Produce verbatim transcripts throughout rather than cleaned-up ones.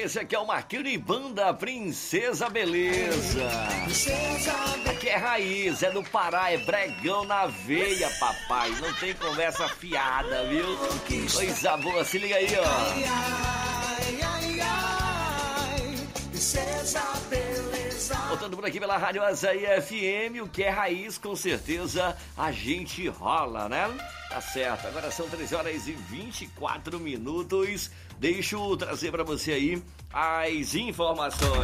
esse aqui é o Marquinhos e Banda Princesa Beleza. Aqui é raiz, é do Pará, é bregão na veia, papai. Não tem conversa fiada, viu? Coisa boa, se liga aí, ó. Ai, ai, ai, princesa beleza. Voltando por aqui pela Rádio Açaí F M, o que é raiz, com certeza a gente rola, né? Tá certo, agora são treze horas e vinte e quatro minutos. Deixa eu trazer pra você aí as informações.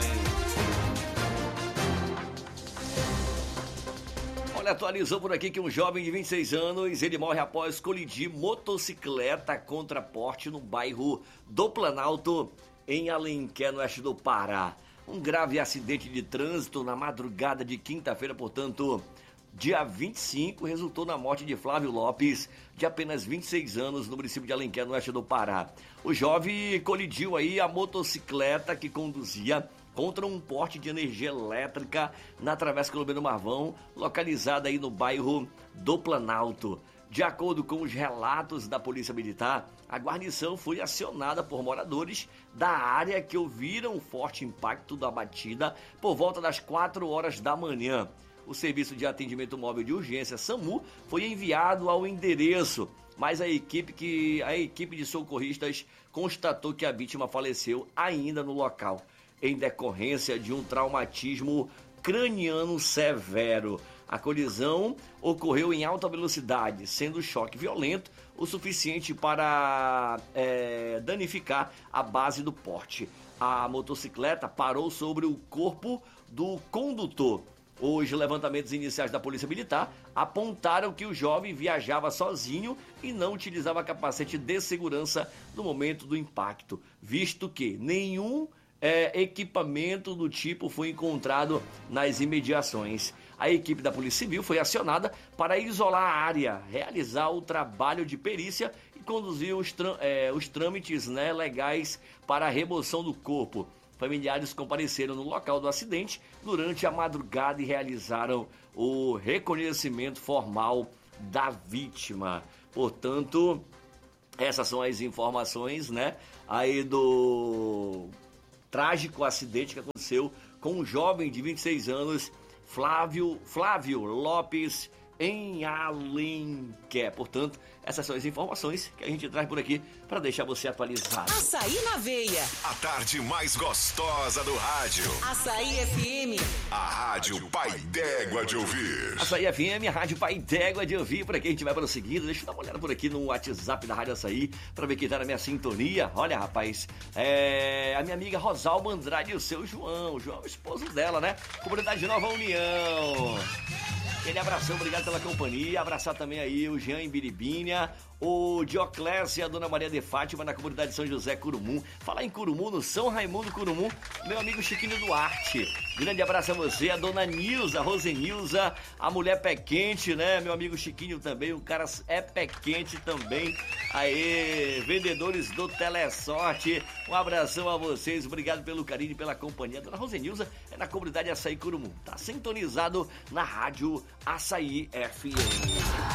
Olha, atualizou por aqui que um jovem de vinte e seis anos, ele morre após colidir motocicleta contra porte no bairro do Planalto, em Alenquer, no oeste do Pará. Um grave acidente de trânsito na madrugada de quinta-feira, portanto, dia vinte e cinco, resultou na morte de Flávio Lopes, de apenas vinte e seis anos, no município de Alenquer, no oeste do Pará. O jovem colidiu aí a motocicleta que conduzia contra um poste de energia elétrica na Travessa Colombiano Marvão, localizada aí no bairro do Planalto. De acordo com os relatos da Polícia Militar, a guarnição foi acionada por moradores da área que ouviram o forte impacto da batida por volta das quatro horas da manhã. O Serviço de Atendimento Móvel de Urgência, SAMU, foi enviado ao endereço, mas a equipe, que, a equipe de socorristas constatou que a vítima faleceu ainda no local, em decorrência de um traumatismo craniano severo. A colisão ocorreu em alta velocidade, sendo o choque violento o suficiente para é, danificar a base do porte. A motocicleta parou sobre o corpo do condutor. Os levantamentos iniciais da Polícia Militar apontaram que o jovem viajava sozinho e não utilizava capacete de segurança no momento do impacto, visto que nenhum É, equipamento do tipo foi encontrado nas imediações. A equipe da Polícia Civil foi acionada para isolar a área, realizar o trabalho de perícia e conduzir os, é, os trâmites, né, legais para a remoção do corpo. Familiares compareceram no local do acidente durante a madrugada e realizaram o reconhecimento formal da vítima. Portanto, essas são as informações, né, aí do trágico acidente que aconteceu com um jovem de vinte e seis anos, Flávio, Flávio Lopes, em Alenquer. Portanto, essas são as informações que a gente traz por aqui para deixar você atualizado. Açaí na veia. A tarde mais gostosa do rádio. Açaí F M. A rádio Pai d'Égua de ouvir. Açaí F M, a rádio Pai d'Égua de ouvir. Por aqui a gente vai para o seguinte. Deixa eu dar uma olhada por aqui no WhatsApp da Rádio Açaí para ver quem tá na minha sintonia. Olha, rapaz, é a minha amiga Rosalba Andrade e o seu João. O João é o esposo dela, né? Comunidade Nova União. Aquele abração, obrigado pela companhia. Abraçar também aí o Jean em Biribinha, o Dioclésio e a Dona Maria de Fátima na comunidade de São José Curumum. Falar em Curumum, no São Raimundo Curumum, meu amigo Chiquinho Duarte. Grande abraço a você, a Dona Nilza, a Rosenilza, a mulher pé quente, né? Meu amigo Chiquinho também, o cara é pé quente também. Aê, vendedores do Telesorte, um abração a vocês, obrigado pelo carinho e pela companhia. A Dona Rosenilza é na comunidade Açaí Curumum, tá sintonizado na rádio Açaí F M.